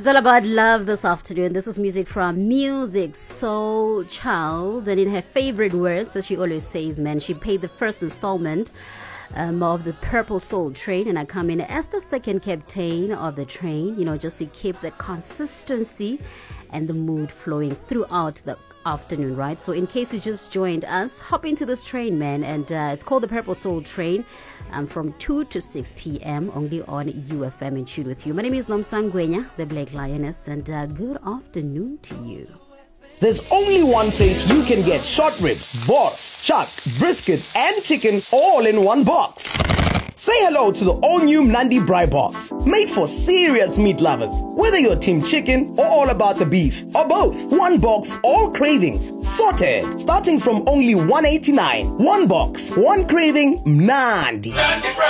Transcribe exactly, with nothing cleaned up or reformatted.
It's all about love this afternoon. This is music from Musiq Soulchild, and in her favorite words, as she always says, man, she paid the first installment um, of the Purple Soul train, and I come in as the second captain of the train, you know, just to keep the consistency and the mood flowing throughout the afternoon, right? So in case you just joined us, hop into this train, man, and uh, it's called the Purple Soul train, um, from two to six p.m. only on U F M and Tune With You. My name is Nomsa Ngwenya, the Black Lioness, and uh, good afternoon to you. There's only one place you can get short ribs, boss, chuck, brisket, and chicken all in one box. Say hello to the all-new Nandi Braai Box, made for serious meat lovers. Whether you're team chicken or all about the beef, or both, one box, all cravings, sorted, starting from only one eighty-nine. One box, one craving, Nandi. Nandi